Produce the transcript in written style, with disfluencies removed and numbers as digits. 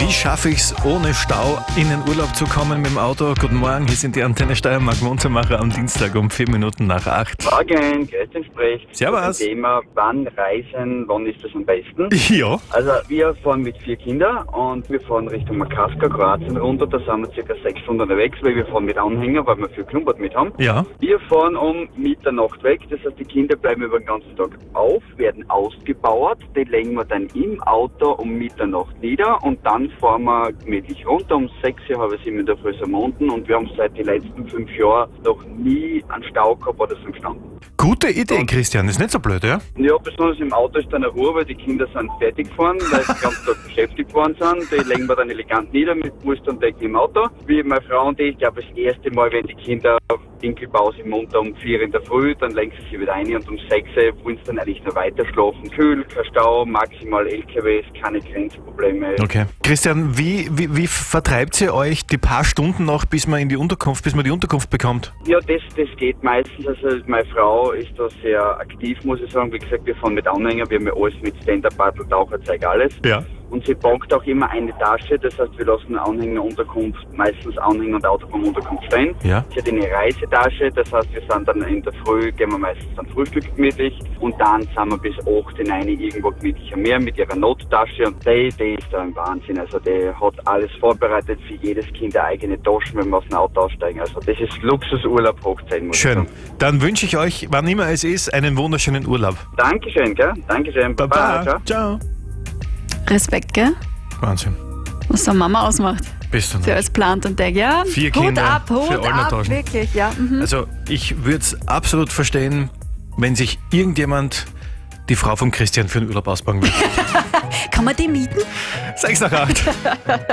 Wie schaffe ich es, ohne Stau in den Urlaub zu kommen mit dem Auto? Guten Morgen, hier sind die Antenne Steiermark Muntermacher am Dienstag um 8:04. Morgen, Christian spricht. Servus. Das Thema, wann reisen, wann ist das am besten? Ja. Also wir fahren mit 4 Kindern und wir fahren Richtung Makaska, Kroatien runter. Da sind wir circa 6 Stunden unterwegs, weil wir fahren mit Anhänger, weil wir viel Klumpert mit haben. Ja. Wir fahren um Mitternacht weg, das heißt die Kinder bleiben über den ganzen Tag auf, werden ausgebauert, die legen wir dann im Auto um Mitternacht nieder und dann fahren wir gemütlich runter. Um 6, halb 7 in der Früh sind wir unten und wir haben seit den letzten 5 Jahren noch nie einen Stau gehabt oder sind gestanden. Gute Idee, Christian. Ist nicht so blöd, ja? Ja, besonders im Auto ist dann eine Ruhe, weil die Kinder sind fertig gefahren, weil sie den ganzen Tag beschäftigt worden sind. Die legen wir dann elegant nieder mit Wurst und Decken im Auto. Wie meine Frau und ich glaube, das erste Mal, wenn die Kinder Dinkelpause im Mund um 4 in der Früh, dann legen sie sich wieder ein und um 6 wollen sie dann eigentlich noch weiter schlafen. Kühl, kein Stau, maximal LKWs, keine Grenzprobleme. Okay. Christian, wie vertreibt ihr euch die paar Stunden noch, bis man die Unterkunft bekommt? Ja, das geht meistens. Also meine Frau ist da sehr aktiv, muss ich sagen. Wie gesagt, wir fahren mit Anhänger, wir haben ja alles mit Stand-Up-Paddle, Taucherzeug, alles. Ja. Und sie packt auch immer eine Tasche, das heißt, wir lassen Anhänger Unterkunft, meistens Anhänger und Auto vom Unterkunft stehen. Ja. Sie hat eine Reisetasche, das heißt, wir sind dann in der Früh, gehen wir meistens dann Frühstück gemütlich und dann sind wir bis 8 in eine irgendwo gemütlich am Meer mit ihrer Nottasche und die ist da ein Wahnsinn. Also die hat alles vorbereitet, für jedes Kind eine eigene Tasche, wenn wir aus dem Auto aussteigen. Also das ist Luxusurlaub hochzeit, muss ich Schön. sagen. Dann wünsche ich euch, wann immer es ist, einen wunderschönen Urlaub. Dankeschön, gell? Dankeschön. Baba. Ciao. Ciao. Respekt, gell? Wahnsinn. Was so eine Mama ausmacht. Bist du Sie noch? alles plant und denkt, ja, 4 Hut Kinder ab, Hut für alle ab, Taschen. wirklich, ja. Mhm. Also ich würde es absolut verstehen, wenn sich irgendjemand die Frau von Christian für den Urlaub ausbauen will. Kann man die mieten? 6 nach 8.